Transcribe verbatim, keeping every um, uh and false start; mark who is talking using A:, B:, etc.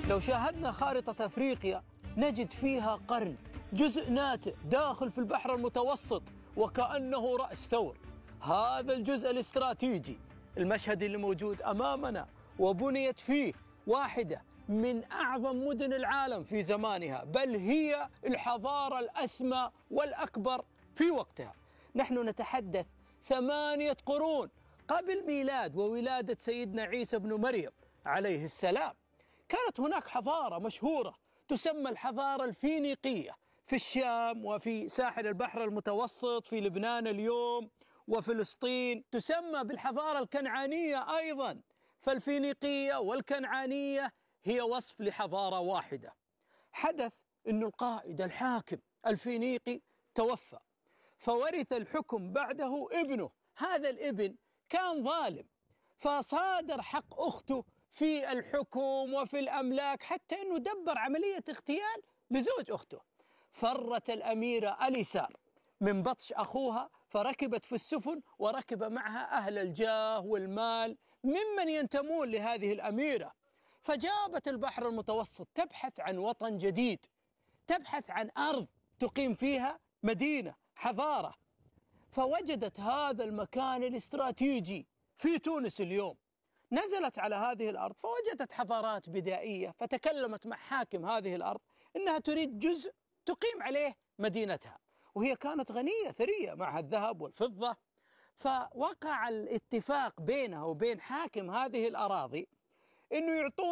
A: لو شاهدنا خارطة أفريقيا نجد فيها قرن، جزء ناتئ داخل في البحر المتوسط وكأنه رأس ثور. هذا الجزء الاستراتيجي المشهد اللي موجود أمامنا، وبنيت فيه واحدة من أعظم مدن العالم في زمانها، بل هي الحضارة الأسمى والأكبر في وقتها. نحن نتحدث ثمانية قرون قبل ميلاد وولادة سيدنا عيسى بن مريم عليه السلام. كانت هناك حضارة مشهورة تسمى الحضارة الفينيقية في الشام وفي ساحل البحر المتوسط، في لبنان اليوم وفلسطين. تسمى بالحضارة الكنعانية أيضا، فالفينيقية والكنعانية هي وصف لحضارة واحدة. حدث أن القائد الحاكم الفينيقي توفى، فورث الحكم بعده ابنه. هذا الابن كان ظالم، فصادر حق أخته في الحكم وفي الأملاك، حتى أنه دبر عملية اغتيال لزوج أخته. فرت الأميرة أليسار من بطش أخوها، فركبت في السفن وركب معها أهل الجاه والمال ممن ينتمون لهذه الأميرة، فجابت البحر المتوسط تبحث عن وطن جديد، تبحث عن أرض تقيم فيها مدينة حضارة. فوجدت هذا المكان الاستراتيجي في تونس اليوم. نزلت على هذه الأرض فوجدت حضارات بدائية، فتكلمت مع حاكم هذه الأرض أنها تريد جزء تقيم عليه مدينتها، وهي كانت غنية ثرية معها الذهب والفضة. فوقع الاتفاق بينها وبين حاكم هذه الأراضي أنه يعطون